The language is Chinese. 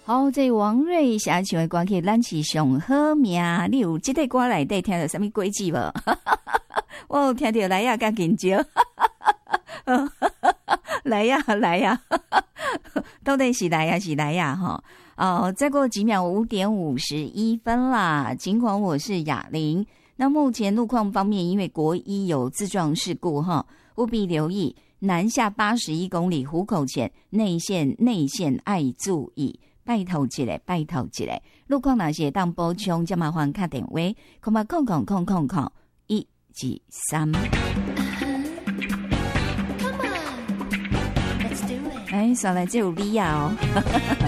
好，这王瑞霞唱的歌曲，咱是上好命。你有这个歌内底听到什么轨迹无？我有听到来呀，甲紧张，来呀来呀，到底是来呀是来呀哈？哦，再过几秒5:51啦。尽管我是雅玲，那目前路况方面，因为国一有自撞事故哈，务必留意南下81公里湖口前内线爱注意。拜托一下，拜托一下，路况若是当补充，就麻烦打电话，000000123。哎，上来就有利亚哦。